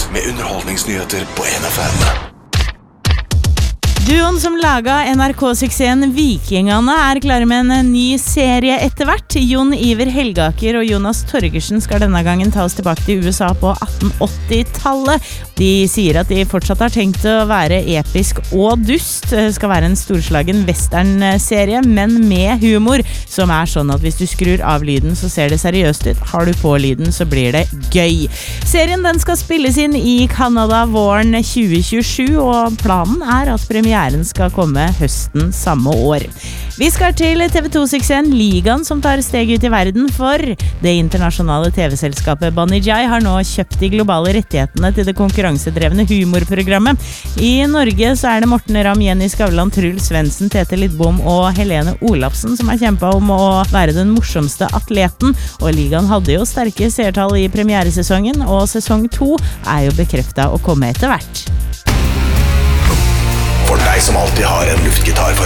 med underholdningsnyheter på NFM. Duoen som laget NRK-suksessen Vikingene klare med en ny serie etter hvert. Jon Iver Helgaker og Jonas Torgersen skal denne gangen ta oss tilbake til USA på 1880-tallet. De sier at de fortsatt har tenkt å være episk og dust. Det skal være en storslagen western-serie, men med humor, som sånn at hvis du skrur av lyden så ser det seriøst ut. Har du på lyden så blir det gøy. Serien den skal spilles inn i Canada våren 2027, og planen at premieren skal komme høsten samme år. Vi skal til TV2-suksessen Ligaen, som tar steg ut i verden, for det internasjonale TV-selskapet Banijay har nå kjøpt de globale rettighetene til det konkurransedrevne humorprogrammet. I Norge så det Morten Ramm, Jenny Skavlan, Truls Svendsen, Tete Lidbom og Helene Olafsen som har kjempet om å være den morsomste atleten, og Ligaen hadde jo sterke seertall i premieresesongen, og sesong 2 jo bekreftet å komme etter hvert. For deg som alltid har en luftgitar for